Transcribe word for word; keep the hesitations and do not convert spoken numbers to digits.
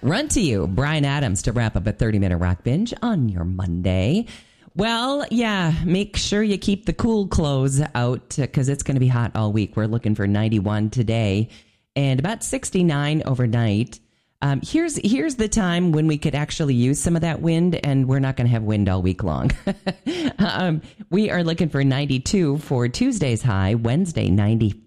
Run to you, Brian Adams, to wrap up a thirty-minute rock binge on your Monday. Well, yeah, make sure you keep the cool clothes out because it's going to be hot all week. We're looking for ninety-one today and about sixty-nine overnight. Um, here's here's the time when we could actually use some of that wind, and we're not going to have wind all week long. um, we are looking for ninety-two for Tuesday's high, Wednesday ninety-five.